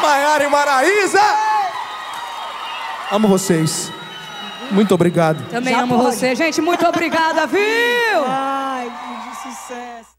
Maiara e Maraísa. Amo vocês. Muito obrigado. Também amo você, gente. Muito obrigada, viu? Ai, que sucesso.